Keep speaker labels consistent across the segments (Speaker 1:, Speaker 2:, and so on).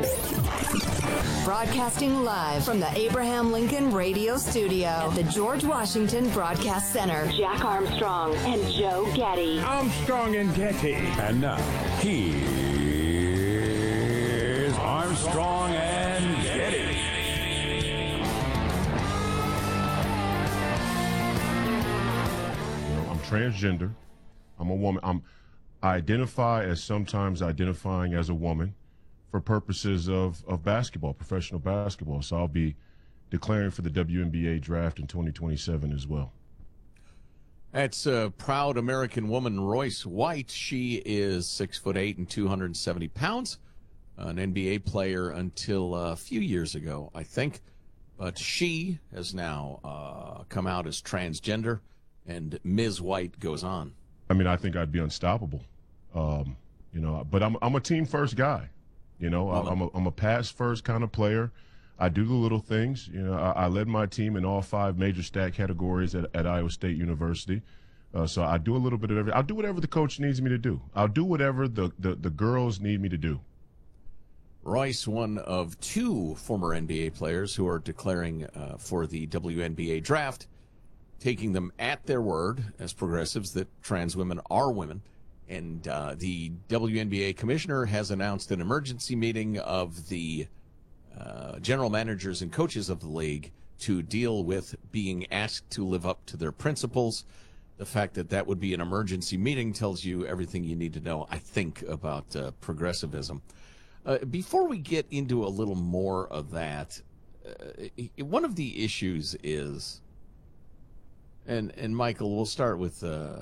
Speaker 1: Broadcasting live from the Abraham Lincoln Radio Studio at the George Washington Broadcast Center. Jack Armstrong and Joe Getty.
Speaker 2: Armstrong and Getty.
Speaker 3: And now, here's Armstrong and Getty.
Speaker 4: I'm transgender. I'm a woman. I identify as sometimes identifying as a woman for purposes of basketball, professional basketball. So I'll be declaring for the WNBA draft in 2027 as well.
Speaker 5: That's a proud American woman, Royce White. She is 6'8" and 270 pounds, an NBA player until a few years ago, I think. But she has now come out as transgender, and Ms. White goes on.
Speaker 4: I mean, I think I'd be unstoppable, but I'm a team first guy. I'm a pass first kind of player. I do the little things. I led my team in all 5 major stat categories at Iowa State University. So I do a little bit of everything. I'll do whatever the coach needs me to do. I'll do whatever the girls need me to do.
Speaker 5: Royce, one of 2 former NBA players who are declaring for the WNBA draft, taking them at their word as progressives that trans women are women. And the WNBA commissioner has announced an emergency meeting of the general managers and coaches of the league to deal with being asked to live up to their principles. The fact that that would be an emergency meeting tells you everything you need to know, I think, about progressivism. Before we get into a little more of that, one of the issues is, and Michael, we'll start with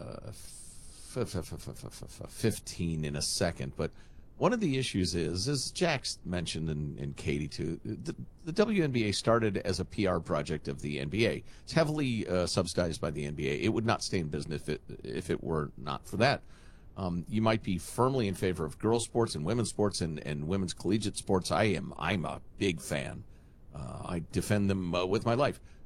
Speaker 5: 15 in a second, but one of the issues is, as Jack's mentioned and Katie too, the WNBA started as a PR project of the NBA. It's heavily subsidized by the NBA. It would not stay in business if it were not for that. You might be firmly in favor of girls' sports and women's sports and women's collegiate sports. I'm a big fan. I defend them with my life.